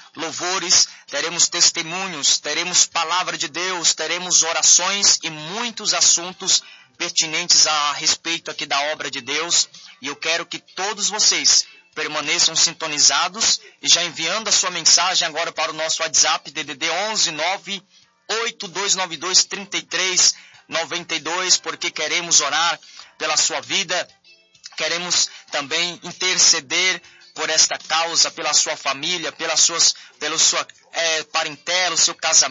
louvores, teremos testemunhos, teremos palavra de Deus, teremos orações e muitos assuntos pertinentes a respeito aqui da obra de Deus. E eu quero que todos vocês permaneçam sintonizados e já enviando a sua mensagem agora para o nosso WhatsApp DDD 11 9 8292 3392, porque queremos orar pela sua vida, queremos também interceder por esta causa, pela sua família, pelo sua parentela, seu casamento,